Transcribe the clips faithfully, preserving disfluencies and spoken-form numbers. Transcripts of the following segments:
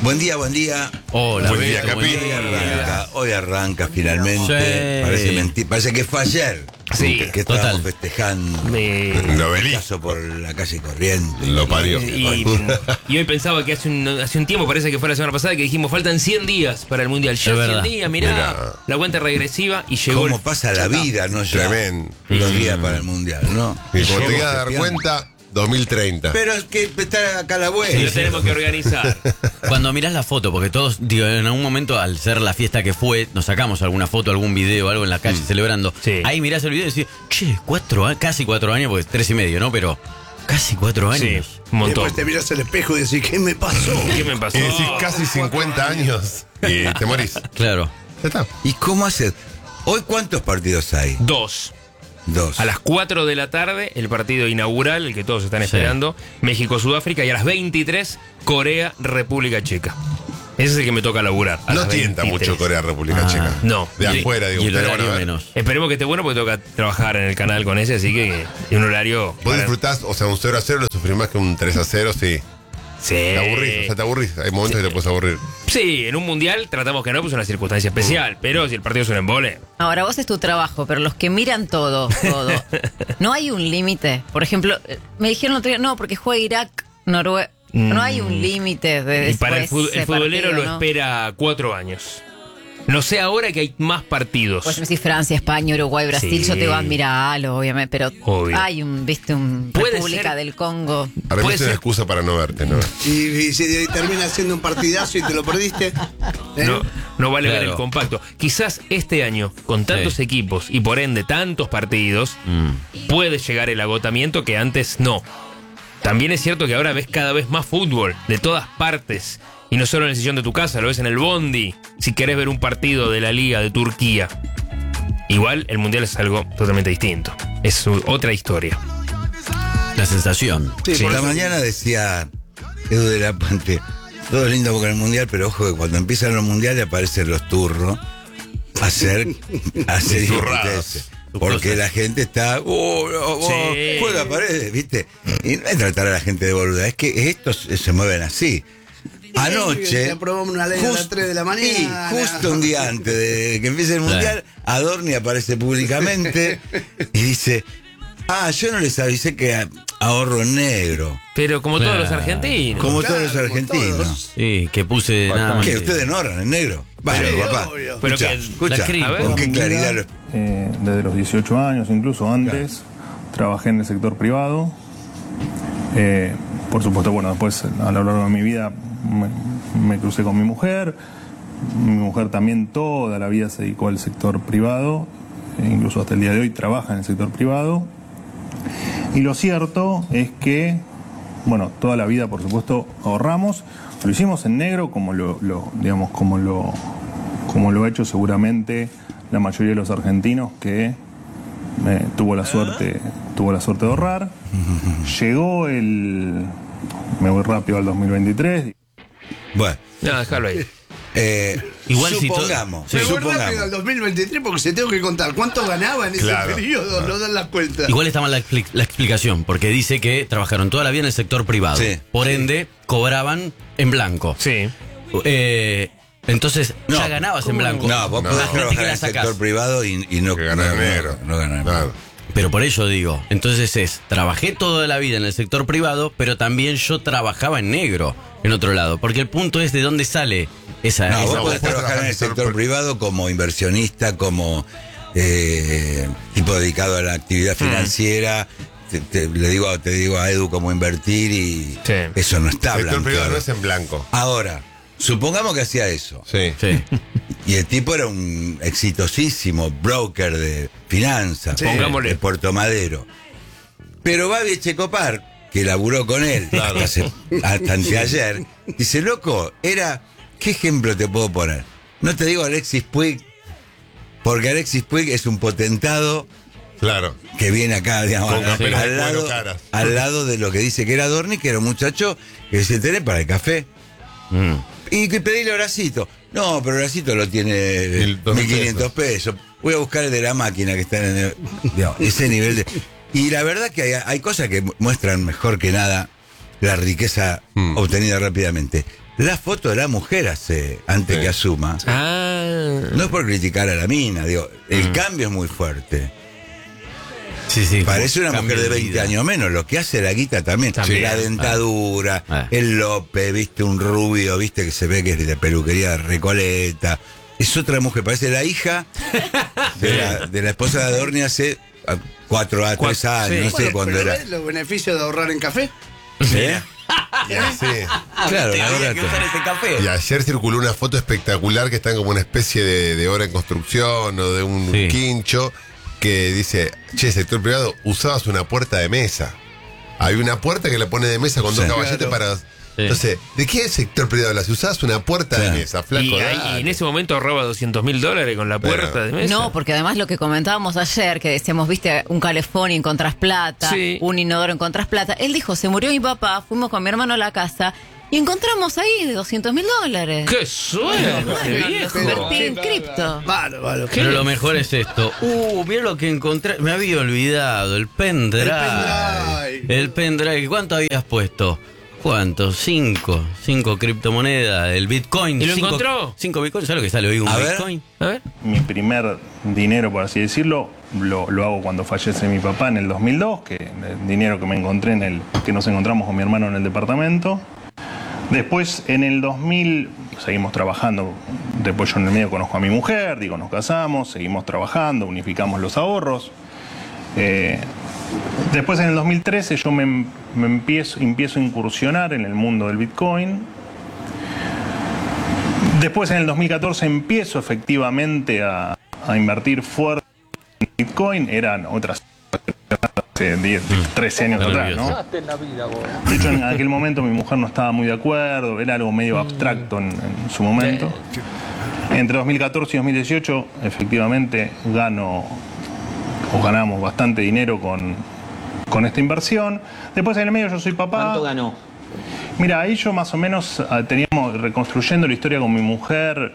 Buen día, buen día. Hola, buen día, Beto, Capi. Hoy arranca, hoy arranca finalmente. Sí. Parece mentira, parece que fue ayer. Sí, que estábamos total. festejando Me- El el obelisco. caso por la calle Corrientes. Lo parió. Y, y hoy pensaba que hace un, hace un tiempo, parece que fue la semana pasada, que dijimos faltan cien días para el Mundial. Ya Es cien verdad. días, mirá, Mirá. la cuenta regresiva y llegó. ¿Cómo el- pasa la vida, no? Ya Tremendo. los días para el mundial, ¿no? Y como te Llegó quieras dar septiembre. cuenta, dos mil treinta. Pero es que está acá la y vuelta. lo tenemos que organizar. Cuando mirás la foto, porque todos, digo, en algún momento, al ser la fiesta que fue, nos sacamos alguna foto, algún video, algo en la calle celebrando. Sí. Ahí mirás el video y decís, che, cuatro años, casi cuatro años, porque tres y medio, ¿no? Pero casi cuatro Sí, años. un montón. Después te miras al espejo y decís, ¿qué me pasó? ¿Qué me pasó? Y decís casi cincuenta años y te morís. Claro. Ya está. ¿Y cómo haces? ¿Hoy cuántos partidos hay? Dos. Dos. A las cuatro de la tarde, el partido inaugural, el que todos están Sí. esperando, México-Sudáfrica, y a las veintitrés, Corea-República Checa. Ese es el que me toca laburar. a No las tienta veintitrés. mucho Corea República Ah, Checa. no. De Sí. afuera, digo. Y el pero horario bueno, menos. Esperemos que esté bueno porque toca trabajar en el canal con ese, así que es un horario. Vos para- disfrutás, o sea, un cero a cero lo sufrís más que un tres a cero, sí. Sí. Te aburrís, o sea, te aburrís. Hay momentos que te puedes aburrir. Sí, en un mundial tratamos que no, pues es una circunstancia especial. Pero si el partido es un embole. Ahora, vos es tu trabajo, pero los que miran todo, todo, ¿no hay un límite? Por ejemplo, eh, me dijeron otro día, no, porque juega Irak, Noruega. No hay un límite de Y para el, después fut- el ese futbolero partido, lo ¿no? espera cuatro años. No sé ahora que hay más partidos. Pues si Francia, España, Uruguay, Brasil, Sí. yo te digo, admiralo, obviamente, pero Obvio. hay un, viste, un Puede República ser- del Congo. Para mí Puede es una ser- excusa para no verte, ¿no? Y, y si termina siendo un partidazo y te lo perdiste. ¿eh? No, no vale ver Claro. el compacto. Quizás este año, con tantos Sí. equipos y por ende tantos partidos, Mm. puede llegar el agotamiento que antes no. También es cierto que ahora ves cada vez más fútbol de todas partes. Y no solo en el sillón de tu casa, lo ves en el bondi. Si querés ver un partido de la Liga de Turquía. Igual el Mundial es algo totalmente distinto. Es u- otra historia. La sensación. Sí, Sí, por la eso- mañana decía Edu de la Puente, todo lindo con el mundial, pero ojo que cuando empiezan los mundiales aparecen los turros a hacer, a hacer Turrados. idioteces. Porque la gente está, oh, oh, oh, Sí. juega paredes, ¿viste? Y no es tratar a la gente de boluda, es que estos se se mueven así. Anoche. Se aprobó una ley a las just- tres de la mañana. Sí, justo un día antes de que empiece el mundial, Adorni aparece públicamente y dice: Ah, yo no les avisé que a- ahorro en negro. Pero como todos Claro. los argentinos. Como Claro, todos los como argentinos. todos. Sí, que puse nada más. ¿Qué? que- ¿Ustedes no ahorran en negro? Vale, Sí, papá. obvio. Pero Escucha, que- escucha, la crisis, a ver. con qué claridad lo... Eh, desde los dieciocho años, incluso antes, trabajé en el sector privado. Eh, por supuesto, bueno, después a lo largo de mi vida me, me crucé con mi mujer. Mi mujer también toda la vida se dedicó al sector privado, e incluso hasta el día de hoy trabaja en el sector privado. Y lo cierto es que, bueno, toda la vida, por supuesto, ahorramos. Lo hicimos en negro, como lo, lo, digamos, como lo, como lo ha hecho seguramente la mayoría de los argentinos que eh, tuvo la suerte, tuvo la suerte de ahorrar. Llegó el, me voy rápido al dos mil veintitrés. Bueno, No, déjalo ahí. eh, Igual si to- supongamos, Sí. Me voy rápido supongamos. al dos mil veintitrés porque se tengo que contar cuánto ganaba en ese Claro. periodo, no dan la cuenta. Igual está mal la, expli- la explicación, porque dice que trabajaron toda la vida en el sector privado. Sí. Por ende, cobraban en blanco. Sí. Eh, entonces, No. ya ganabas en blanco. No, vos No. podés La gente trabajar que en la el sacás. sector privado y, y no Que ganar en no, negro. No, no ganar en Claro. negro. Pero por ello digo, entonces es, trabajé toda la vida en el sector privado, pero también yo trabajaba en negro en otro lado. Porque el punto es de dónde sale esa... No, esa- vos vos podés podés trabajar en el sector pri- privado como inversionista, como eh, tipo dedicado a la actividad financiera. Te, te- le digo, te digo a Edu cómo invertir y Sí. eso no está El sector blanqueado. privado no es en blanco. Ahora, supongamos que hacía eso. Sí. Sí. Y el tipo era un exitosísimo broker de finanzas, Sí. Pongámosle. de Puerto Madero. Pero Babi Echecopar, que laburó con él hasta, hace- hasta anteayer, dice, loco, era, ¿qué ejemplo te puedo poner? No te digo Alexis Puig, porque Alexis Puig es un potentado Claro. que viene acá, digamos, Con al, camperas de al cuero lado, caras. al lado de lo que dice que era Adorni, que era un muchacho que se tenés para el café. Mm. Y que pedirle Horacito. No, pero Horacito lo tiene Mil- dos mil mil quinientos pesos. Voy a buscar el de la máquina que está en el, digamos, ese nivel de. Y la verdad que hay, hay cosas que muestran mejor que nada la riqueza Mm. obtenida rápidamente. la foto de la mujer hace, antes Sí. que asuma. Ah. No es por criticar a la mina, digo, el Mm. cambio es muy fuerte. Sí, sí. Parece una Cambio mujer de veinte vida. años menos, lo que hace la guita también. También. La dentadura, Ah. el lope, viste, un rubio, viste, que se ve que es de peluquería de Recoleta. Es otra mujer, parece la hija de la, de la esposa de Adorni hace ah, cuatro a tres Cuatro, años, sí. no sé Bueno, cuándo pero era. ¿ves los beneficios de ahorrar en café? ¿Eh? Sí. Claro, Había la verdad. que usar ese café. Y ayer circuló una foto espectacular que están como una especie de, de obra en construcción o de un Sí. quincho que dice, che, sector privado, usabas una puerta de mesa. Hay una puerta que la pone de mesa con dos Sí. caballetes Claro. para... Entonces, ¿de qué sector privado hablas? Si usabas una puerta Claro. de mesa, flaco. Y, ahí- dale. y en ese momento ahorraba doscientos mil dólares con la puerta Bueno. de mesa. No, porque además lo que comentábamos ayer, que decíamos, viste, un calefón y encontrás plata, Sí. un inodoro encontrás plata. Él dijo, se murió mi papá, fuimos con mi hermano a la casa y encontramos ahí de doscientos mil dólares. ¡Qué suerte, Bueno, viejo! lo invertí en cripto. Bárbaro, bárbaro. Pero lo mejor es esto. Uh, mira lo que encontré. Me había olvidado. El pendrive. El pendrive. El pendrive. ¿Cuánto habías puesto? ¿Cuánto? Cinco. Cinco criptomonedas. El Bitcoin. ¿Y lo cinco, encontró? Cinco Bitcoin. ¿Sabes lo que sale hoy un A ver. Bitcoin? A ver. Mi primer dinero, por así decirlo, lo, lo hago cuando fallece mi papá en el dos mil dos, que el dinero que me encontré en el que nos encontramos con mi hermano en el departamento. Después, en el dos mil, seguimos trabajando. Después yo en el medio conozco a mi mujer, digo, nos casamos, seguimos trabajando, unificamos los ahorros. Eh, después, en el dos mil trece, yo me, me empiezo, empiezo a incursionar en el mundo del Bitcoin. Después, en el dos mil catorce, empiezo efectivamente a, a invertir fuerte en Bitcoin. Eran otras hace diez, trece años Está atrás, ¿no? nervioso. De hecho, en aquel momento mi mujer no estaba muy de acuerdo, era algo medio abstracto en, en su momento. Entre dos mil catorce y dos mil dieciocho, efectivamente, gano o ganamos bastante dinero con, con esta inversión. Después, en el medio, yo soy papá. ¿Cuánto ganó? Mira, ahí yo más o menos ah, teníamos, reconstruyendo la historia con mi mujer,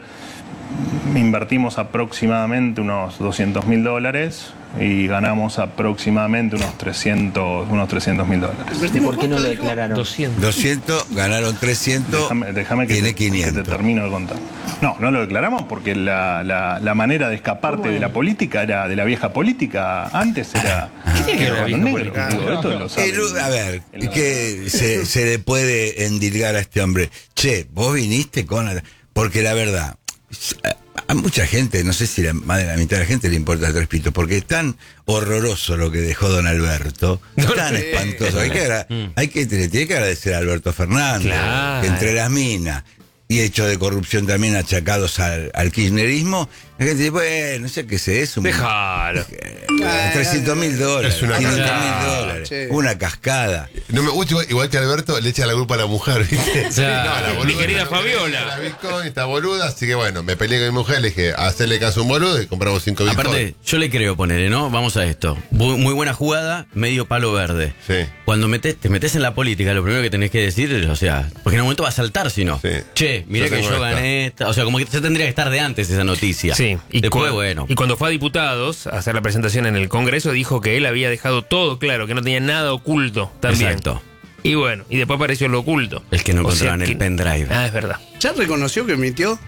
invertimos aproximadamente unos doscientos mil dólares y ganamos aproximadamente unos trescientos unos trescientos mil dólares. ¿Y por qué no lo declararon? doscientos. doscientos, ganaron trescientos, Déjame, déjame que, tiene te, que quinientos. te termino de contar. No, no lo declaramos porque la, la, la manera de escaparte de la política era de la vieja política. Antes era. tiene que ver la era vieja negro, política? digo, esto lo saben. El- a ver, En la- ¿qué se, se le puede endilgar a este hombre? Che, vos viniste con... la- Porque la verdad, a, a mucha gente, no sé si la, más de la mitad de la gente le importa tres pitos, porque es tan horroroso lo que dejó don Alberto, tan espantoso. Hay que, agra- hay que, le tiene que agradecer a Alberto Fernández, Claro. que entre las minas y hechos de corrupción también achacados al, al kirchnerismo, la gente dice, bueno, no sé qué es eso. Déjalo. trescientos mil dólares, Es una quinientos mil cascada. dólares, Sí. una cascada. No me gusta, igual, igual que Alberto, le echa la culpa a la mujer, ¿viste? Claro. Mi querida es la boluda, Fabiola. La Bitcoin está boluda, así que bueno, me peleé con mi mujer, le dije, hacerle caso a un boludo y compramos cinco Bitcoin. Aparte, yo le creo ponerle, ¿no? Vamos a esto. Bu- Muy buena jugada, medio palo verde. Sí. Cuando metes, te metes en la política, lo primero que tenés que decir es, o sea, porque en un momento va a saltar si no. Sí. Che, mirá Yo que tengo yo esta. gané esta. O sea, como que se tendría que estar de antes esa noticia. Sí, y, Después, cua- bueno. y cuando fue a diputados a hacer la presentación en el Congreso, dijo que él había dejado todo claro, que no tenía nada oculto también. Exacto. Y bueno, y después apareció lo oculto. El que no O sea encontraban el que- pendrive. Ah, es verdad. ¿Ya reconoció que mintió?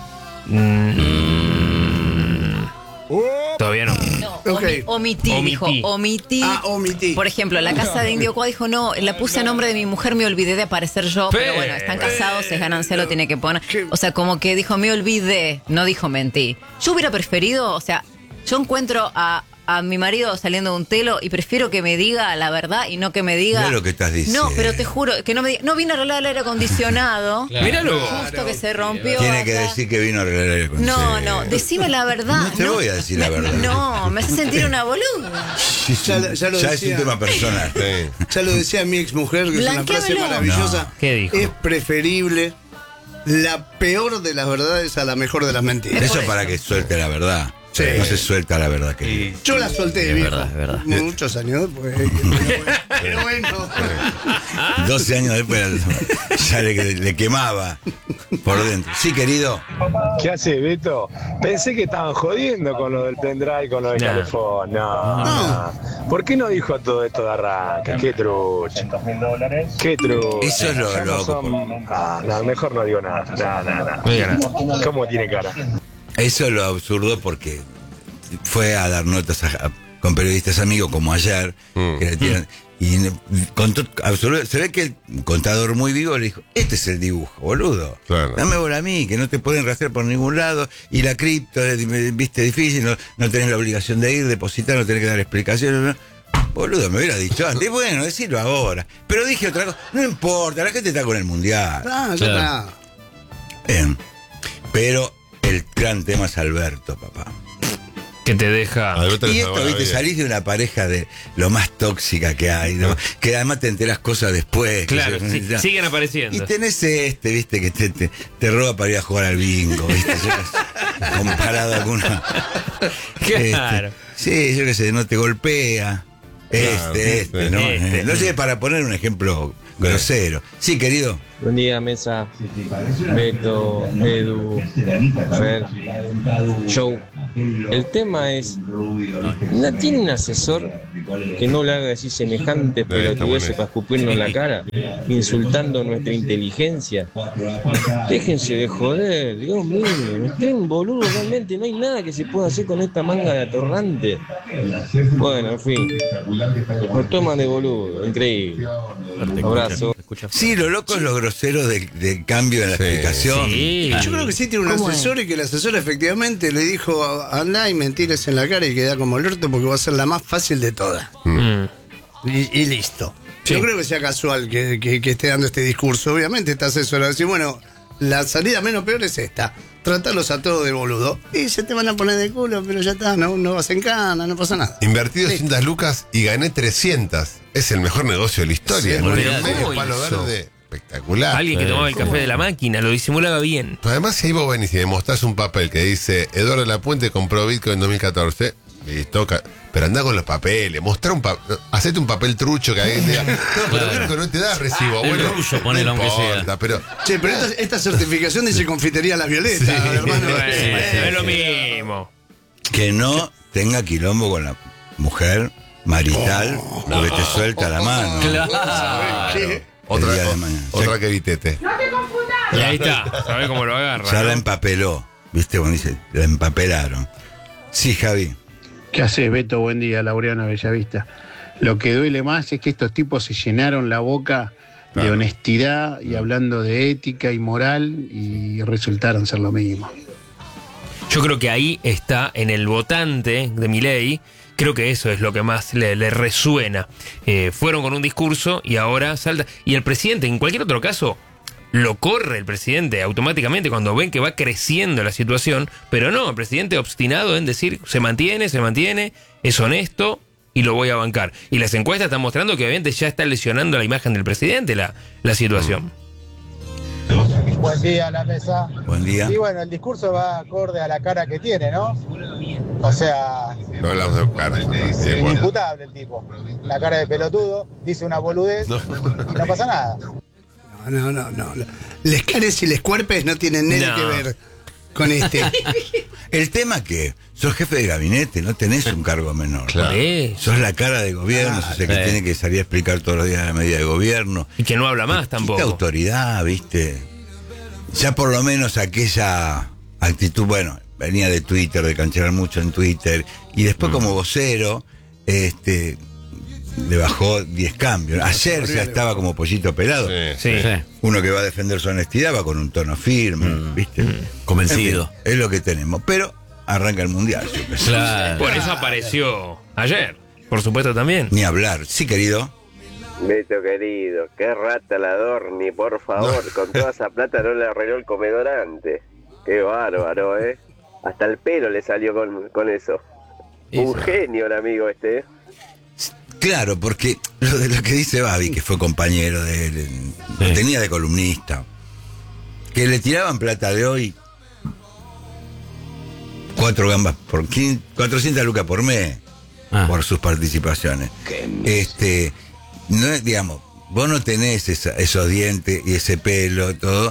Todavía no. No, Ok. omi- omití, Omití. dijo, omití. Ah, omití. Por ejemplo, la casa de Indio Cuá dijo, no, la puse a nombre de mi mujer, me olvidé de aparecer yo, pero bueno, están casados, es ganancia, lo tiene que poner. O sea, como que dijo, me olvidé, no dijo mentí. Yo hubiera preferido, o sea, yo encuentro a, a mi marido saliendo de un telo y prefiero que me diga la verdad y no que me diga... Mirá lo que estás diciendo. No, pero te juro, que no me diga, no vine a arreglar el aire acondicionado, Míralo. justo que se rompió. Tiene que acá. decir que vino a arreglar el No, consejo. no, decime la verdad. No te voy a decir la Me- verdad. No, me hace sentir una boluda. Ya, lo- ya lo Ya es decía. un tema personal. Sí. Ya lo decía mi ex mujer, que es una frase Blanquéamelo. maravillosa. No. ¿Qué dijo? Es preferible la peor de las verdades a la mejor de las mentiras. Eso para que suelte la verdad. Sí. No se suelta la verdad que Yo la solté, Es viejo. verdad, es verdad. Muchos años después. Pero bueno. doce años después ya le, le quemaba por dentro. Sí, querido. ¿Qué hace, Beto? Pensé que estaban jodiendo con lo del pendrive, con lo de No. Calefón. No, no. ¿Por qué no dijo todo esto de arranque? Qué trucho. Qué trucho. Eso es lo Ya no loco, son- Ah, no, mejor no digo nada. No, no, no. No diga nada. ¿Cómo tiene cara? Eso es lo absurdo porque fue a dar notas a- a- con periodistas amigos como ayer, Mm. que le tiran, y ne- contó absurdo. Se ve que el contador muy vivo le dijo, este es el dibujo, boludo. Claro. Dame bola a mí, que no te pueden rastrear por ningún lado, y la cripto, eh, viste, difícil, no, no tenés la obligación de ir, depositar, no tenés que dar explicaciones. ¿no? Boludo, me hubiera dicho antes, bueno, decirlo ahora. Pero dije otra cosa, no importa, la gente está con el mundial. Ah, ya Claro. está. Bien. Pero el gran tema es Alberto, papá. Que te deja. Alberto Y le esto, salvó la viste, vida. salís de una pareja de lo más tóxica que hay, ¿no? Que además te enteras cosas después. que Claro, se- sí, ya. siguen Y apareciendo. tenés este, viste, que te, te, te roba para ir a jugar al bingo, viste, yo qué sé, comparado a alguna. Claro. Este, sí, yo qué sé, no te golpea. Este, Claro, este, sí. ¿no? Este. Eh, No sé, para poner un ejemplo grosero. Sí, querido. Buen día, mesa. Beto, Edu, Fer, Show. El tema es, ¿no tiene un asesor que no le haga decir semejante pelotudeces para escupirnos en la cara, insultando nuestra inteligencia? Déjense de joder, Dios mío, estén boludos realmente, no hay nada que se pueda hacer con esta manga de atorrante. Bueno, en fin, nos toman de boludo, increíble. Abrazo. Sí, lo loco es lo grosero del del cambio en la Sí. explicación. Sí. Yo creo que sí tiene un ¿Cómo asesor y que el asesor efectivamente le dijo, andá y mentires en la cara y queda como el orto porque va a ser la más fácil de todas. Mm. Y, y listo. Sí. Yo creo que sea casual que, que- que esté dando este discurso. Obviamente está asesorado. Decir, bueno, la salida menos peor es esta. Tratarlos a todos de boludo. Y se te van a poner de culo, pero ya está, no, no vas en cana, no pasa nada. Invertí doscientas lucas y gané trescientas. Es el mejor negocio de la historia. Sí, Un olvidate. medio ¿Cómo palo hizo? verde. Espectacular. Alguien que tomaba el café de la máquina, lo disimulaba bien. Además, si ahí vos venís y me mostrás un papel que dice Eduardo de la Puente compró Bitcoin en dos mil catorce, listo, ca- pero andá con los papeles, mostrá un papel, hacete un papel trucho que alguien diga, no, pero Bitcoin no te da recibo. El Bueno, ruso, ponelo, no aunque sea. importa, pero Che, pero esta, esta certificación dice confitería La Violeta, hermano. Bueno, sí, sí, es lo sí. mismo. Que no tenga quilombo con la mujer marital, porque te suelta la mano. ¿Qué? otra, El día de o- mañana. otra que vitete. Y ahí está. ¿Sabés cómo lo agarra? Ya no? la empapeló, ¿viste? Cuando dice, la empapelaron. Sí, Javi. ¿Qué haces, Beto? Buen día, Laureano Bellavista. Lo que duele más es que estos tipos se llenaron la boca de honestidad y hablando de ética y moral y resultaron ser lo mismo. Yo creo que ahí está en el votante de Milei. Creo que eso es lo que más le, le resuena. Eh, fueron con un discurso y ahora salta. Y el presidente, en cualquier otro caso, lo corre el presidente automáticamente cuando ven que va creciendo la situación. Pero no, el presidente obstinado en decir, se mantiene, se mantiene, es honesto y lo voy a bancar. Y las encuestas están mostrando que obviamente ya está lesionando la imagen del presidente la, la situación. Buen día a la mesa. Buen día. Y bueno, el discurso va acorde a la cara que tiene, ¿no? O sea, No hablamos de cara. Sí, bueno. inimputable el tipo. La cara de pelotudo, dice una boludez No. y no pasa nada. No, no, no. Les cares y les cuerpes no tienen nada No. que ver con este. El tema que sos jefe de gabinete, no tenés un cargo menor. Claro. Por eso. Sos la cara de gobierno, sos el que sí. tiene que salir a explicar todos los días la medida de gobierno. Y que no habla más Quita tampoco. autoridad, ¿viste? Ya por lo menos aquella actitud, bueno, venía de Twitter, de cancherar mucho en Twitter, y después como vocero, este, le bajó diez cambios. Ayer ya estaba como pollito pelado. Sí. Sí. Sí. Uno que va a defender su honestidad va con un tono firme, ¿viste? Convencido. En fin, es lo que tenemos. Pero arranca el mundial, yo qué sé. Claro. Por eso apareció ayer. Por supuesto también. Ni hablar. Sí, querido. Beto querido, qué rata la Dorni, por favor, con toda esa plata no le arregló el comedor antes. Qué bárbaro, ¿eh? Hasta el pelo le salió con, con eso. Un genio el amigo este, ¿eh? Claro, porque lo de lo que dice Babi, que fue compañero de él, lo tenía de columnista, que le tiraban plata de hoy, cuatro gambas por quince, cuatrocientas lucas por mes, Ah. por sus participaciones. Este, no es, digamos, vos no tenés esa- esos dientes y ese pelo, todo,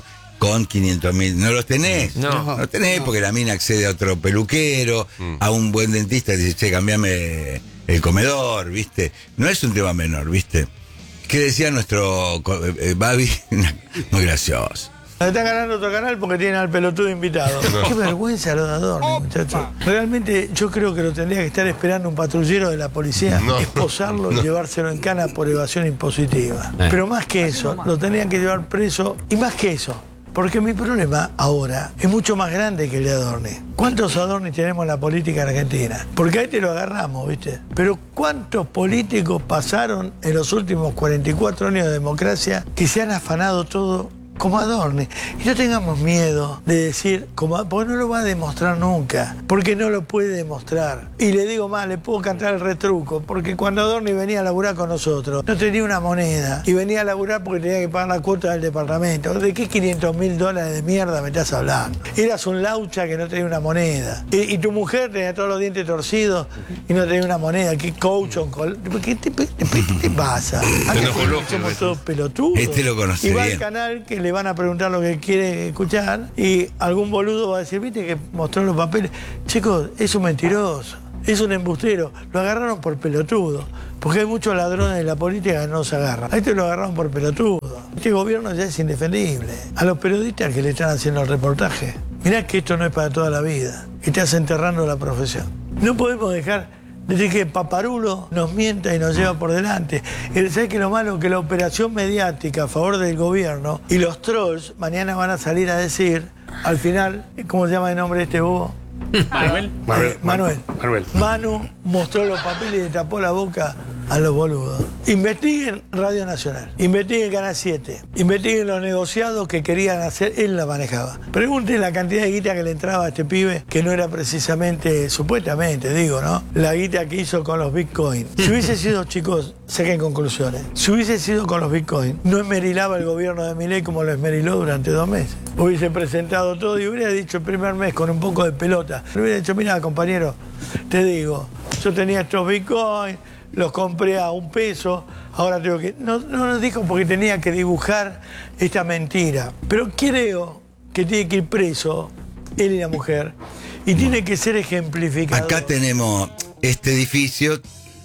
con quinientos mil. No los tenés. No. No los tenés porque la mina accede a otro peluquero, mm. a un buen dentista y dice, che, cambiame el comedor, ¿viste? No es un tema menor, ¿viste? ¿Qué decía nuestro eh, Babi? Muy gracioso. Está ganando otro canal porque tienen al pelotudo invitado. No. Qué vergüenza lo de Adorni, muchachos. Realmente yo creo que lo tendría que estar esperando un patrullero de la policía, no. esposarlo no. y llevárselo en cana por evasión impositiva. Eh. Pero más que eso, lo tendrían que llevar preso y más que eso. Porque mi problema ahora es mucho más grande que el de Adorni. ¿Cuántos Adorni tenemos en la política en Argentina? Porque ahí te lo agarramos, ¿viste? Pero ¿cuántos políticos pasaron en los últimos cuarenta y cuatro años de democracia que se han afanado todo como Adorni? Y no tengamos miedo de decir, como, porque no lo va a demostrar nunca, porque no lo puede demostrar. Y le digo más, le puedo cantar el retruco, porque cuando Adorni venía a laburar con nosotros, no tenía una moneda, y venía a laburar porque tenía que pagar la cuota del departamento. ¿De qué quinientos mil dólares de mierda me estás hablando? Eras un laucha que no tenía una moneda. Y, y tu mujer tenía todos los dientes torcidos y no tenía una moneda. ¿Qué coach? ¿Qué te, te, te, te pasa? Acá somos todos pelotudos. Este lo conocí y va bien. al canal que le van a preguntar lo que quiere escuchar y algún boludo va a decir, viste que mostró los papeles. Chicos, es un mentiroso, es un embustero. Lo agarraron por pelotudo, porque hay muchos ladrones de la política que no se agarran. A este lo agarraron por pelotudo. Este gobierno ya es indefendible. A los periodistas que le están haciendo el reportaje, mirá que esto no es para toda la vida. Estás enterrando la profesión. No podemos dejar desde que Paparulo nos mienta y nos lleva por delante. ¿Sabes qué lo malo? Que la operación mediática a favor del gobierno y los trolls mañana van a salir a decir, al final, ¿cómo se llama el nombre de este bobo? Manuel. Eh, Manuel. Manuel. Manu mostró los papeles y le tapó la boca a los boludos. Investiguen Radio Nacional, investiguen Canal siete, investiguen los negociados que querían hacer, él la manejaba. Pregunten la cantidad de guita que le entraba a este pibe, que no era precisamente, supuestamente, digo, ¿no? La guita que hizo con los bitcoins. Si hubiese sido, chicos, saquen conclusiones. Si hubiese sido con los bitcoins, no esmerilaba el gobierno de Milei como lo esmeriló durante dos meses. Hubiese presentado todo y hubiera dicho el primer mes con un poco de pelota. Le hubiera dicho, mira, compañero, te digo, yo tenía estos bitcoins, los compré a un peso, ahora tengo que... No, no nos dijo porque tenía que dibujar esta mentira. Pero creo que tiene que ir preso, él y la mujer, y tiene que ser ejemplificado. Acá tenemos este edificio,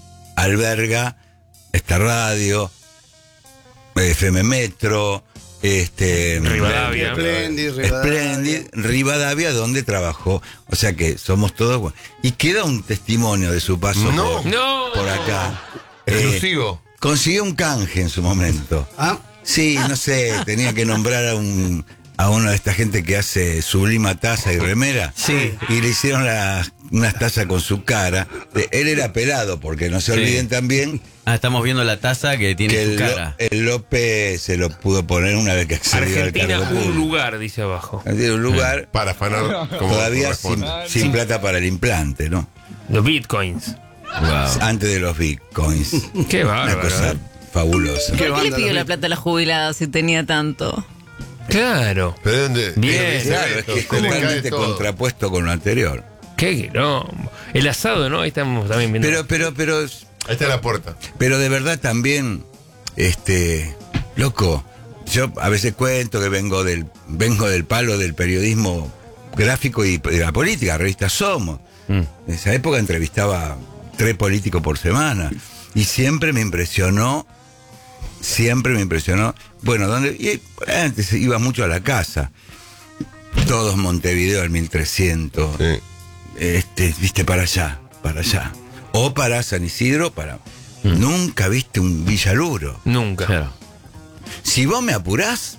alberga esta radio, F M Metro, este... Rivadavia. Splendid, Rivadavia. Splendid, Rivadavia, donde trabajó. O sea que somos todos... Y queda un testimonio de su paso no, por, no. por acá. Exclusivo. Eh, consiguió un canje en su momento. ¿Ah? Sí, no sé, tenía que nombrar a un a una de esta gente que hace sublima taza y remera. Sí. Y le hicieron la, unas tazas con su cara. Él era pelado, porque no se Sí. olviden también Ah, estamos viendo la taza que tiene que su el, cara. el López se lo pudo poner una vez que accedió al Argentina, cargo un público. lugar, dice abajo. Tiene un lugar Para afanar como todavía sin, corresponde. sin plata para el implante, ¿no? Los bitcoins. Wow. Antes de los bitcoins. Qué Una bárbaro. cosa ¿eh? fabulosa. ¿Por qué le banda, pidió la la plata a la jubilada si tenía tanto? Claro. ¿Pero de dónde? Bien. ¿De dónde Claro, es esto? que es Se le cae totalmente todo. contrapuesto con lo anterior. Qué quilombo. El asado, ¿no? Ahí estamos también viendo. Pero, pero, pero, Ahí está la puerta. pero de verdad también, este, loco, yo a veces cuento que vengo del, vengo del palo del periodismo gráfico y de la política, revista Somos. Mm. En esa época entrevistaba tres políticos por semana y siempre me impresionó, siempre me impresionó. Bueno, donde y antes iba mucho a la casa, todos Montevideo al mil trescientos, Sí. este, viste para allá, para allá, o para San Isidro, para nunca viste un Villaluro. Nunca. Claro. Si vos me apurás,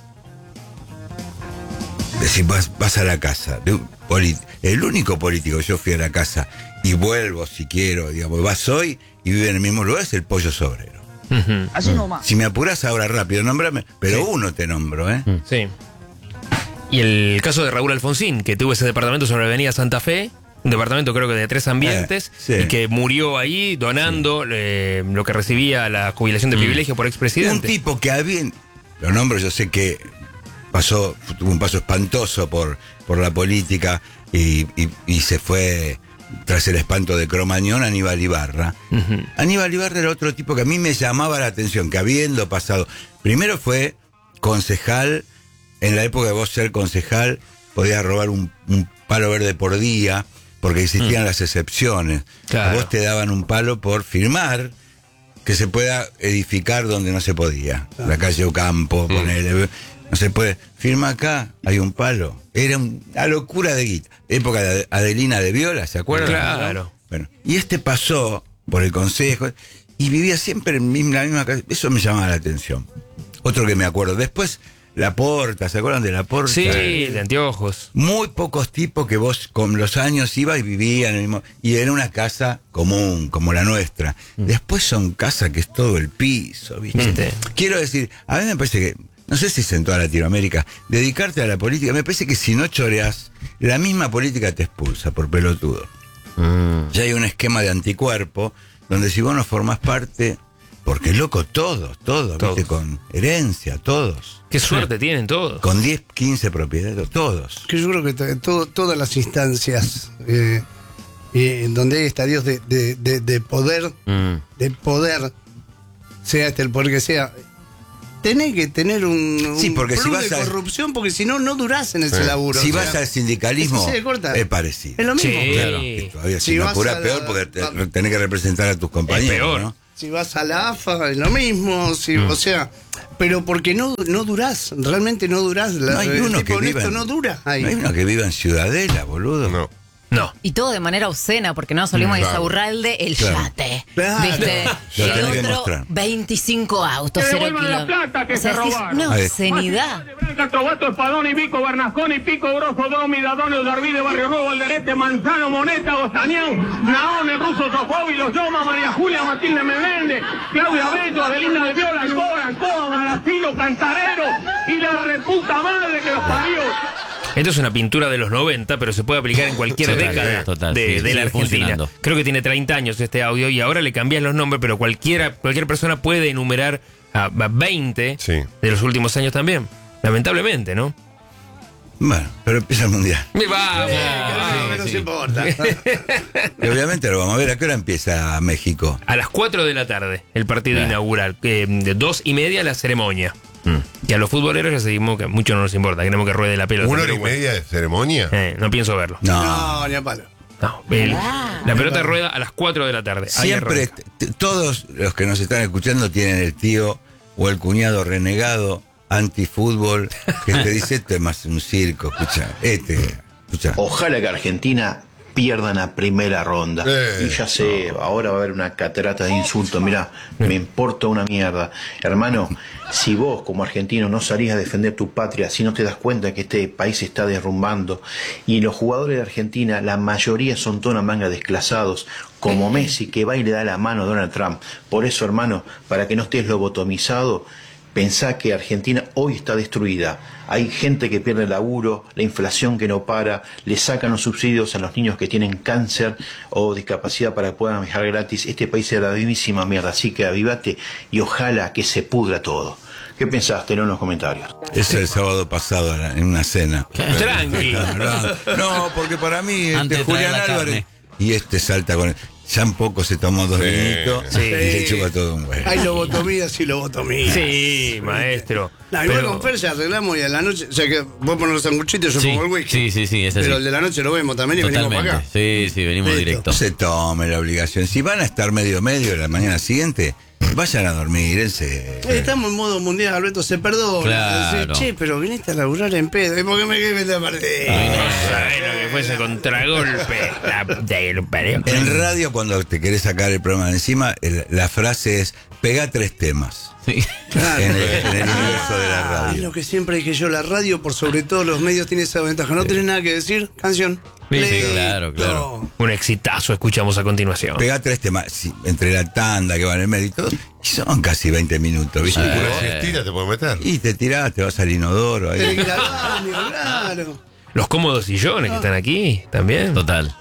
decís, vas, vas a la casa de un poli- el único político que yo fui a la casa y vuelvo si quiero, digamos, vas hoy y vive en el mismo lugar, es el Pollo Sobrero. Ujú. Así nomás. Si me apurás ahora rápido, nómbrame, pero Sí. uno te nombro, ¿eh? Sí. Y el caso de Raúl Alfonsín, que tuvo ese departamento sobre Avenida Santa Fe, un departamento creo que de tres ambientes, Eh, sí. y que murió ahí donando eh, lo que recibía la jubilación de privilegio por Un expresidente. tipo que había, lo nombro, yo sé que pasó, tuvo un paso espantoso por, por la política y, y- y se fue tras el espanto de Cromañón, Aníbal Ibarra. Ujú. Aníbal Ibarra era otro tipo que a mí me llamaba la atención, que habiendo pasado, primero fue concejal en la época de vos ser concejal, podías robar un, un palo verde por día, porque existían mm. las excepciones. Claro. A vos te daban un palo por firmar que se pueda edificar donde no se podía. Claro. La calle Ocampo, mm. ponele, no se puede. Firma acá, hay un palo. Era una locura de guita. Época de Adelina de Viola, ¿se acuerdan? Claro. Bueno, y este pasó por el consejo y vivía siempre en la misma casa. Eso me llamaba la atención. Otro que me acuerdo. Después, La Porta, ¿se acuerdan de La Porta? Sí, de anteojos. Muy pocos tipos que vos con los años ibas y vivían en el mismo, y era una casa común, como la nuestra. Mm. Después son casas que es todo el piso, ¿viste? Mm. Quiero decir, a mí me parece que, no sé si es en toda Latinoamérica, dedicarte a la política, me parece que si no choreás, la misma política te expulsa por pelotudo. Mm. Ya hay un esquema de anticuerpo, donde si vos no formás parte... Porque loco, todos, todos, todos. ¿Viste? Con herencia, todos. Qué suerte sí. tienen todos. Con diez, quince propiedades, todos. Que yo creo que t- todo, todas las instancias eh, eh, donde hay estadios de, de, de, de poder, mm. de poder, sea este el poder que sea, tenés que tener un, sí, porque un si vas de a... corrupción, porque si no, no durás en ese sí. laburo. Si o vas sea, al sindicalismo, es parecido. Es lo mismo. Sí. Claro. Que todavía si me apura peor porque te, tenés que representar a tus compañeros. Es peor. ¿no? Si vas a la A F A, es lo mismo, si, mm. o sea, pero porque no, no durás, realmente no durás. La, no hay uno que viva en, no dura. Ahí. No hay uno que viva en Ciudadela, boludo. No. No. Y todo de manera obscena, porque no salimos claro. a Insaurralde, el claro. yate. Claro. ¿Viste? Lo y tenés que el otro, mostrar. veinticinco autos, Que cero devuelvan la kilómetros. plata que O sea, se es robaron. una Ahí. obscenidad. Branca, Trovato, Espadón, Ibico, Bernasconi, Pico, Grosso, Domi, Dadonio, Darvide, Barrio Nuevo, Alderete, Manzano, Moneta, Gozanián, Naón, el Ruso, Sofóbi, Los Yoma, María Julia, Matilde Memende, Claudia Bello, Adelina de Viola, Alcoba, Alcoba, Maracilo, Cantarero y la reputa madre que los parió. Esto es una pintura de los noventa, pero se puede aplicar en cualquier Total, década total, de, sí, de la sigue Argentina. funcionando. Creo que tiene treinta años este audio y ahora le cambias los nombres, pero cualquiera, cualquier persona puede enumerar a, a veinte sí. de los últimos años también. Lamentablemente, ¿no? Bueno, pero empieza el mundial. ¡Vamos! No nos importa. Y obviamente lo vamos a ver. ¿A qué hora empieza México? A las cuatro de la tarde, el partido Claro. inaugural. Eh, de dos y media la ceremonia. Mm. Y a los futboleros ya seguimos que mucho no nos importa. Queremos que ruede la pelota. ¿Una hora y bueno. media de ceremonia? Eh, no pienso verlo. No. No, ni a palo. No, el- la pelota rueda a las cuatro de la tarde. Ahí Siempre, arranca. t- todos los que nos están escuchando tienen el tío o el cuñado renegado, antifútbol, que te dice, esto es más un circo, escucha, este, escucha. Ojalá que Argentina pierdan la primera ronda. Eh, y ya sé, ahora va a haber una catarata de insultos. Mirá, me importa una mierda. Hermano, si vos como argentino no salís a defender tu patria, si no te das cuenta que este país se está derrumbando, y los jugadores de Argentina, la mayoría son toda una manga de desclasados, como Messi, que va y le da la mano a Donald Trump. Por eso, hermano, para que no estés lobotomizado, pensá que Argentina hoy está destruida. Hay gente que pierde el laburo, la inflación que no para, le sacan los subsidios a los niños que tienen cáncer o discapacidad para que puedan viajar gratis. Este país es la mismísima mierda, así que avivate y ojalá que se pudra todo. ¿Qué pensaste? En los comentarios. Eso el sábado pasado en una cena. Tranqui. No, no, porque para mí este Antes de Julián traer la Álvarez y este salta con... Ya un poco se tomó dos Sí, vinitos sí. y se chupa todo un huevo. Hay lobotomías y lobotomías. Sí, maestro. No, igual Pero- con Fer ya arreglamos y a la noche, o sea que vos pones los sanguchitos, yo Sí, pongo el whisky. sí, sí, sí, es así. Pero el de la noche lo vemos también y venimos Totalmente. para acá. Sí, sí, venimos Listo. directo. No se tome la obligación. Si van a estar medio medio la mañana siguiente, vayan a dormir, en serio. Eh, Estamos en modo mundial, Alberto, se perdona. Claro. Decir, che, pero viniste a laburar en pedo. ¿Y por qué me quedé a perder? Bueno, que fuese contragolpe. La puta que lo parió. En radio, cuando te querés sacar el programa de encima, el- la frase es, pegá tres temas Sí. Claro. en el, en el universo de la Es radio. lo que siempre dije yo, la radio, por sobre todo los medios, tiene esa ventaja. No tenés nada que decir, canción. Sí, sí, Listo. claro, claro. Un exitazo escuchamos a continuación. Pegá tres temas, sí, entre la tanda que va en el medio y todo, y son casi veinte minutos, ¿viste? Una Eh. siestita te puede meter. Y te tirás, te vas al inodoro. Tenés Ahí. que ir al baño, claro. Los cómodos sillones que están aquí también. Total.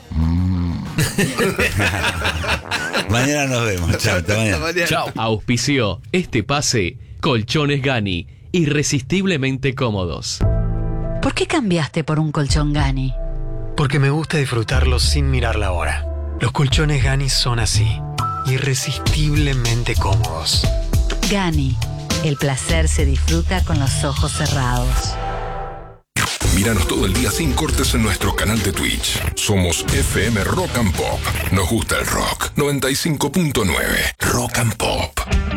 Mañana nos vemos. Chao, hasta mañana. Chao. Auspició este pase Colchones Gani, irresistiblemente cómodos. ¿Por qué cambiaste por un colchón Gani? Porque me gusta disfrutarlo sin mirar la hora. Los colchones Gani son así, irresistiblemente cómodos. Gani, El placer se disfruta con los ojos cerrados. Míranos todo el día sin cortes en nuestro canal de Twitch. Somos F M Rock and Pop. Nos gusta el rock. noventa y cinco punto nueve Rock and Pop.